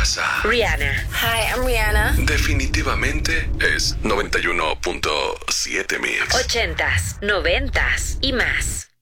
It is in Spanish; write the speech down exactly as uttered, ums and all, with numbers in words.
casa. Rihanna. Hi, I'm Rihanna. Definitivamente es noventa y uno punto siete Mix. Ochentas, noventas y más.